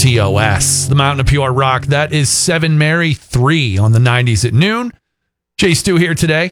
TOS. The Mountain of Pure Rock. That is 7 Mary 3 on the 90s at noon. Jay Stu here today.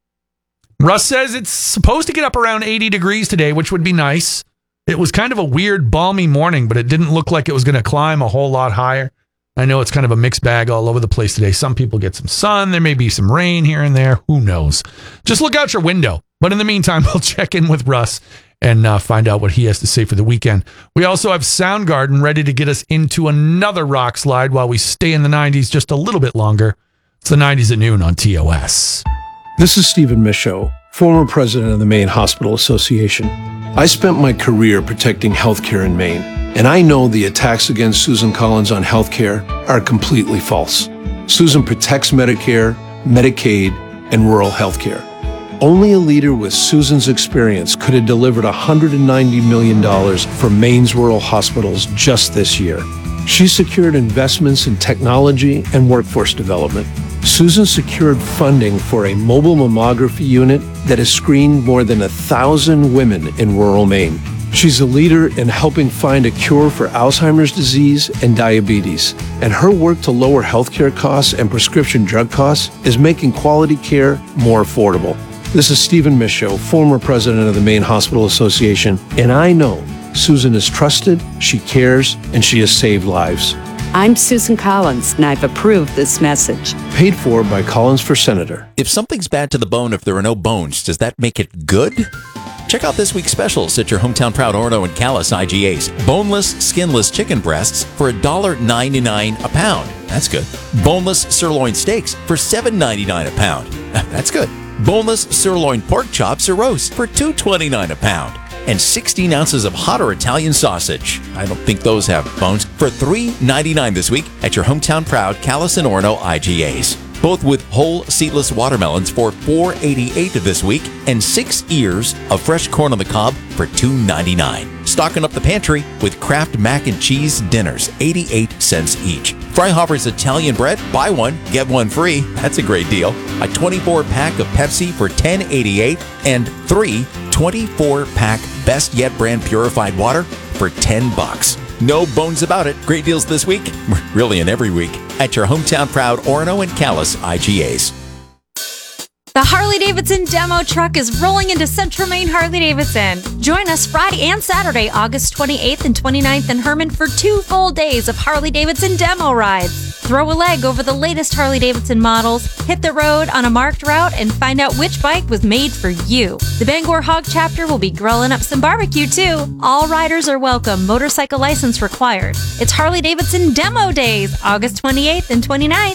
Russ says it's supposed to get up around 80 degrees today, which would be nice. It was kind of a weird, balmy morning, but it didn't look like it was going to climb a whole lot higher. I know it's kind of a mixed bag all over the place today. Some people get some sun. There may be some rain here and there. Who knows? Just look out your window. But in the meantime, we'll check in with Russ and find out what he has to say for the weekend. We also have Soundgarden ready to get us into another rock slide while we stay in the 90s just a little bit longer. It's the 90s at noon on TOS. This is Stephen Michaud, former president of the Maine Hospital Association. I spent my career protecting healthcare in Maine, and I know the attacks against Susan Collins on healthcare are completely false. Susan protects Medicare, Medicaid, and rural healthcare. Only a leader with Susan's experience could have delivered $190 million for Maine's rural hospitals just this year. She secured investments in technology and workforce development. Susan secured funding for a mobile mammography unit that has screened more than 1,000 women in rural Maine. She's a leader in helping find a cure for Alzheimer's disease and diabetes, and her work to lower healthcare costs and prescription drug costs is making quality care more affordable. This is Stephen Michaud, former president of the Maine Hospital Association, and I know Susan is trusted, she cares, and she has saved lives. I'm Susan Collins, and I've approved this message. Paid for by Collins for Senator. If something's bad to the bone, if there are no bones, does that make it good? Check out this week's specials at your hometown proud Orono and Calais IGAs. Boneless, skinless chicken breasts for $1.99 a pound. That's good. Boneless sirloin steaks for $7.99 a pound. That's good. Boneless sirloin pork chops or roast for $2.29 a pound. And 16 ounces of hot or Italian sausage. I don't think those have bones. For $3.99 this week at your hometown proud Calais and Orono IGAs. Both with whole seedless watermelons for $4.88 this week and 6 ears of fresh corn on the cob for $2.99. Stocking up the pantry with Kraft mac and cheese dinners, 88 cents each. Freihofer's Italian bread, buy one, get one free. That's a great deal. A 24-pack of Pepsi for $10.88 and 3 24-pack Best Yet brand purified water for $10. No bones about it. Great deals this week, really in every week, at your hometown proud Orono and Calais IGAs. The Harley-Davidson demo truck is rolling into Central Maine Harley-Davidson. Join us Friday and Saturday, August 28th and 29th in Herman for 2 full days of Harley-Davidson demo rides. Throw a leg over the latest Harley-Davidson models, hit the road on a marked route, and find out which bike was made for you. The Bangor Hog chapter will be grilling up some barbecue too. All riders are welcome, motorcycle license required. It's Harley-Davidson Demo Days, August 28th and 29th.